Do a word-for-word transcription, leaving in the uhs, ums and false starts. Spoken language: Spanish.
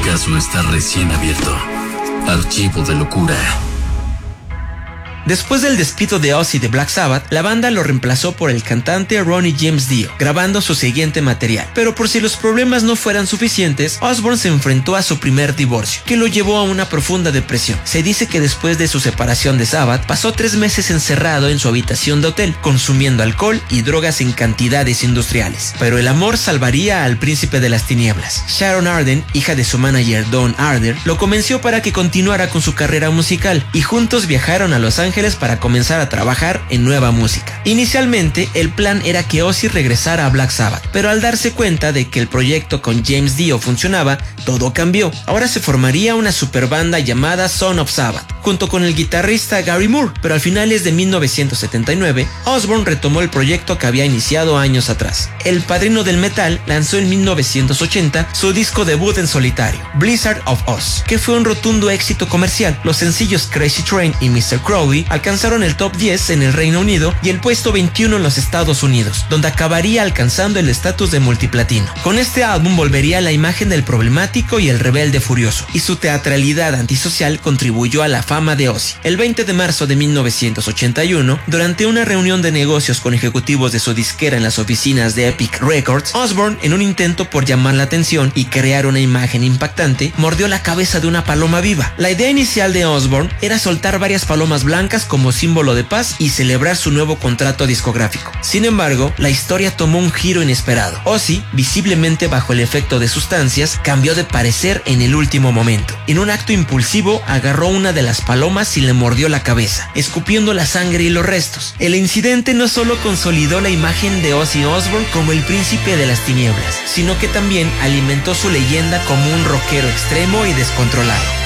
caso está recién abierto. Archivo de locura. Después del despido de Ozzy de Black Sabbath, la banda lo reemplazó por el cantante Ronnie James Dio, grabando su siguiente material. Pero por si los problemas no fueran suficientes, Osbourne se enfrentó a su primer divorcio, que lo llevó a una profunda depresión. Se dice que después de su separación de Sabbath, pasó tres meses encerrado en su habitación de hotel, consumiendo alcohol y drogas en cantidades industriales. Pero el amor salvaría al príncipe de las tinieblas. Sharon Arden, hija de su manager Don Arden, lo convenció para que continuara con su carrera musical, y juntos viajaron a Los Ángeles para comenzar a trabajar en nueva música. Inicialmente, el plan era que Ozzy regresara a Black Sabbath, pero al darse cuenta de que el proyecto con James Dio funcionaba, todo cambió. Ahora se formaría una superbanda llamada Son of Sabbath, junto con el guitarrista Gary Moore, pero a finales de mil novecientos setenta y nueve, Osbourne retomó el proyecto que había iniciado años atrás. El padrino del metal lanzó en mil novecientos ochenta su disco debut en solitario, Blizzard of Oz, que fue un rotundo éxito comercial. Los sencillos Crazy Train y mister Crowley alcanzaron el top diez en el Reino Unido y el puesto veintiuno en los Estados Unidos, donde acabaría alcanzando el estatus de multiplatino. Con este álbum volvería la imagen del problemático y el rebelde furioso, y su teatralidad antisocial contribuyó a la fama de Ozzy. El veinte de marzo de mil novecientos ochenta y uno, durante una reunión de negocios con ejecutivos de su disquera en las oficinas de Epic Records, Osbourne, en un intento por llamar la atención y crear una imagen impactante, mordió la cabeza de una paloma viva. La idea inicial de Osbourne era soltar varias palomas blancas como símbolo de paz y celebrar su nuevo contrato discográfico. Sin embargo, la historia tomó un giro inesperado. Ozzy, visiblemente bajo el efecto de sustancias, cambió de parecer en el último momento. En un acto impulsivo, agarró una de las palomas y le mordió la cabeza, escupiendo la sangre y los restos. El incidente no solo consolidó la imagen de Ozzy Osbourne como el príncipe de las tinieblas, sino que también alimentó su leyenda como un rockero extremo y descontrolado.